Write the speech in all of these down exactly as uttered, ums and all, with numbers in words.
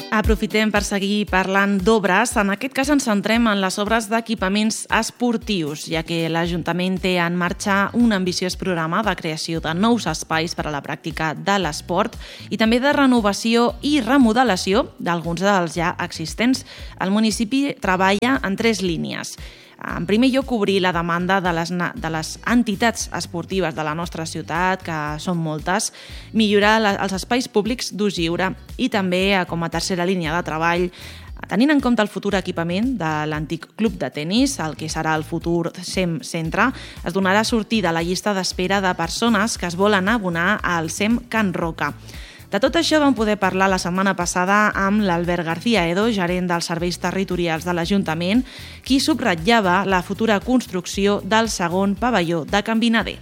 Aprofitem per seguir parlant d'obres. En aquest cas ens centrem en les obres d'equipaments esportius, ja que l'Ajuntament té en marxa un ambiciós programa de creació de nous espais per a la pràctica de l'esport i també de renovació i remodelació d'alguns dels ja existents. El municipi treballa en tres línies. En primer lloc, cobrir la demanda de les, de les entitats esportives de la nostra ciutat, que són moltes, millorar la, els espais públics d'ús lliure i també, com a tercera línia de treball, tenint en compte el futur equipament de l'antic club de tenis, el que serà el futur SEM Centre, es donarà sortida a la llista d'espera de persones que es volen abonar al SEM Can Roca. De tot això vam poder parlar la setmana passada amb l'Albert García Edo, gerent dels serveis territorials de l'Ajuntament, qui subratllava la futura construcció del segon pavelló de Can Vinader.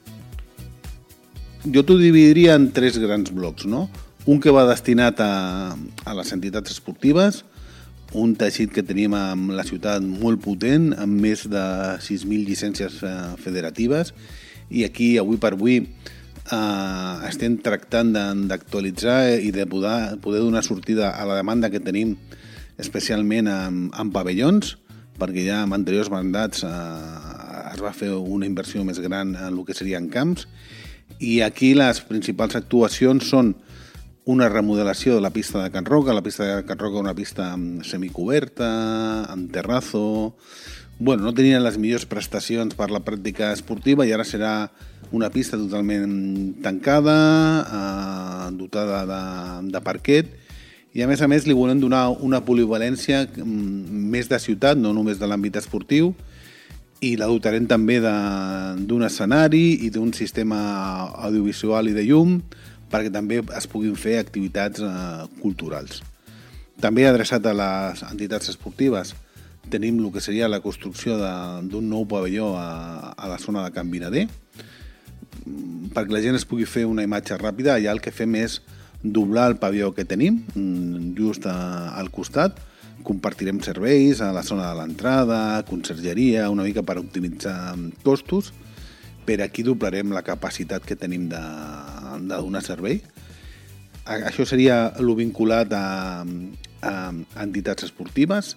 Jo t'ho dividiria en tres grans blocs, no? Un que va destinat a, a les entitats esportives, un teixit que tenim amb la ciutat molt potent, amb més de sis mil llicències federatives, i aquí, avui per avui, Uh, estem tractant d'actualitzar i de poder, poder donar sortida a la demanda que tenim, especialment amb, amb pavellons, perquè ja en anteriors mandats uh, es va fer una inversió més gran en el que serien camps, i aquí les principals actuacions són una remodelació de la pista de Can Roca. La pista de Can Roca és una pista semicoberta, amb terrazzo. Bueno, no tenien les millors prestacions per la pràctica esportiva i ara serà una pista totalment tancada, eh, dotada de, de parquet, i a més a més li volem donar una polivalència més de ciutat, no només de l'àmbit esportiu, i la dotarem també d'un escenari i d'un sistema audiovisual i de llum perquè també es puguin fer activitats eh, culturals. També adreçat a les entitats esportives, tenim el que seria la construcció d'un nou pavelló a, a la zona de Can Vinader, perquè la gent es pugui fer una imatge ràpida. Allà el que fem és doblar el pavelló que tenim, just a, al costat. Compartirem serveis a la zona de l'entrada, consergeria, una mica per optimitzar costos. Per aquí doblarem la capacitat que tenim de, de donar servei. Això seria el vinculat a, a entitats esportives.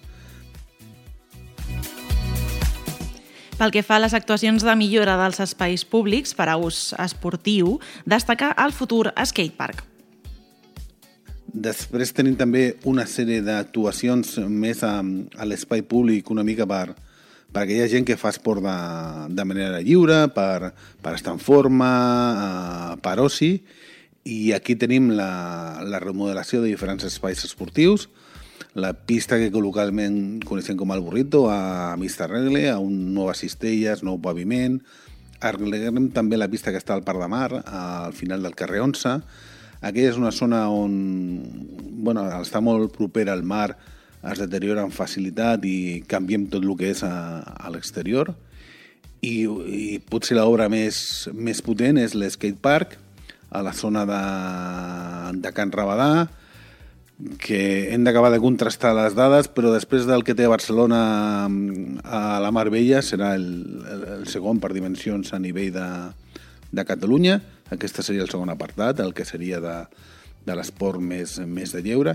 Pel que fa a les actuacions de millora dels espais públics per a ús esportiu, destacar el futur skatepark. Després tenim també una sèrie d'actuacions més a, a l'espai públic, una mica per, per aquella gent que fa esport de, de manera lliure, per, per estar en forma, eh, per oci, i aquí tenim la, la remodelació de diferents espais esportius, la pista que col·localment coneixem com el Burrito, a mig arregle, a un noves cistelles, nou paviment. Arreglarem també la pista que està al Parc de Mar, al final del carrer onze. Aquella és una zona on, bueno, està molt propera al mar, es deteriora amb facilitat i canviem tot el que és a, a l'exterior. I, i potser l'obra més, més potent és l'skatepark, a la zona de, de Can Rabadà, que hem d'acabar de contrastar les dades, però després del que té Barcelona a la Mar Bella serà el, el segon per dimensions a nivell de, de Catalunya. Aquest seria el segon apartat, el que seria de, de l'esport més, més de lleure.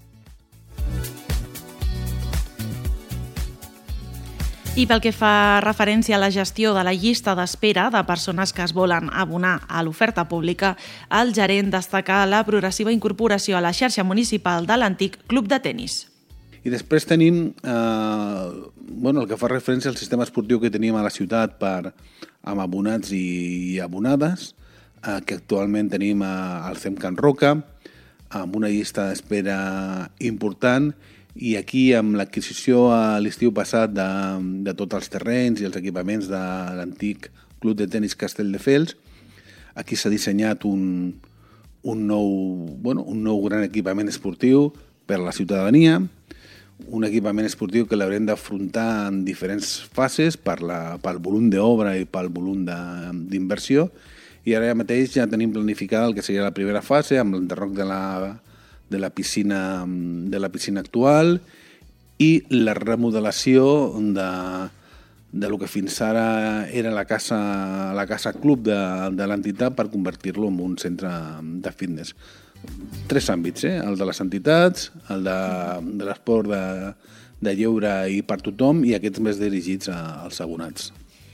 I pel que fa referència a la gestió de la llista d'espera de persones que es volen abonar a l'oferta pública, el gerent destaca la progressiva incorporació a la xarxa municipal de l'antic club de tenis. I després tenim eh, bueno, el que fa referència al sistema esportiu que tenim a la ciutat per, amb abonats i, i abonades, eh, que actualment tenim a, al SEM Can Roca, amb una llista d'espera important. I aquí, amb l'adquisició a l'estiu passat de, de tots els terrenys i els equipaments de l'antic club de tenis Castelldefels, aquí s'ha dissenyat un, un, nou, bueno, un nou gran equipament esportiu per a la ciutadania, un equipament esportiu que l'haurem d'afrontar en diferents fases per la, pel volum d'obra i pel volum d'inversió, i ara mateix ja tenim planificada el que seria la primera fase amb l'enderroc de la de la piscina de la piscina actual i la remodelació de, de lo que fins ara era la casa, la casa club de, de l'entitat per convertir-lo en un centre de fitness. tres àmbits, eh? El de les entitats, el de, de l'esport de, de lleure i per tothom, i aquests més dirigits a, als abonats.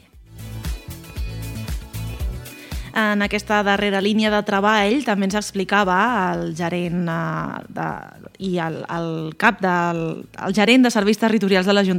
En aquesta darrera línia de treball també ens explicava el gerent eh, de, i el, el cap del el gerent de serveis territorials de l'Ajuntament